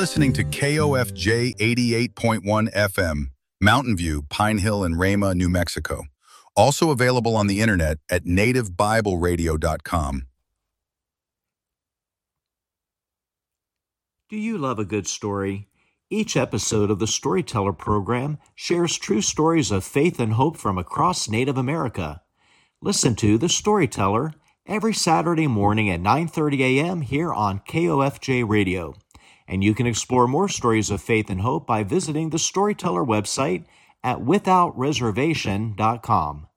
listening to KOFJ 88.1 FM, Mountain View, Pine Hill, and Rama, New Mexico. Also available on the internet at nativebibleradio.com. Do you love a good story? Each episode of the Storyteller program shares true stories of faith and hope from across Native America. Listen to The Storyteller every Saturday morning at 9:30 a.m. here on KOFJ Radio. And you can explore more stories of faith and hope by visiting the Storyteller website at withoutreservation.com.